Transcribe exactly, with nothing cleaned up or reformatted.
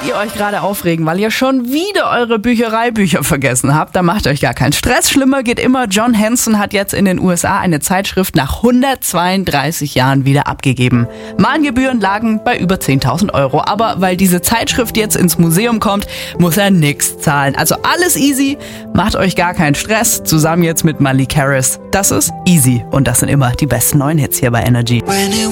ihr euch gerade aufregen, weil ihr schon wieder eure Büchereibücher vergessen habt, dann macht euch gar keinen Stress. Schlimmer geht immer. John Hanson hat jetzt in den U S A eine Zeitschrift nach hundertzweiunddreißig Jahren wieder abgegeben. Mahngebühren lagen bei über zehntausend Euro. Aber weil diese Zeitschrift jetzt ins Museum kommt, muss er nichts zahlen. Also alles easy, macht euch gar keinen Stress. Zusammen jetzt mit Malik Harris. Das ist Easy und das sind immer die besten neuen Hits hier bei Energy.